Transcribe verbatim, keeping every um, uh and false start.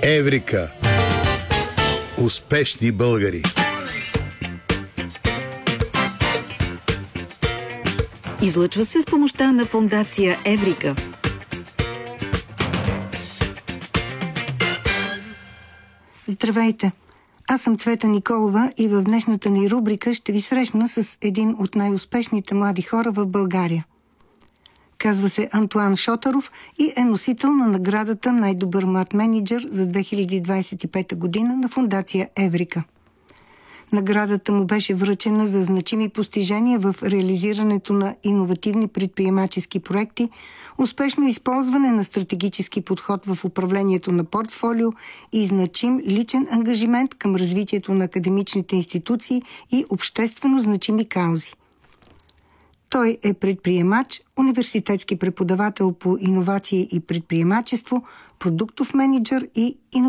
Еврика. Успешни българи. Излъчва се с помощта на фондация Еврика. Здравейте! Аз съм Цвета Николова и в днешната ни рубрика ще ви срещна с един от най-успешните млади хора в България. Казва се Антоан Шотаров и е носител на наградата най-добър млад мениджър за две хиляди двадесет и пета година на фондация Еврика. Наградата му беше връчена за значими постижения в реализирането на иновативни предприемачески проекти, успешно използване на стратегически подход в управлението на портфолио и значим личен ангажимент към развитието на академичните институции и обществено значими каузи. Той е предприемач, университетски преподавател по иновации и предприемачество, продуктов мениджър и иновативен